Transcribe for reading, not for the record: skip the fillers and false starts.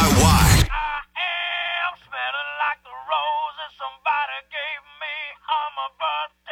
DIY. I am smelling like the roses somebody gave me on my birthday.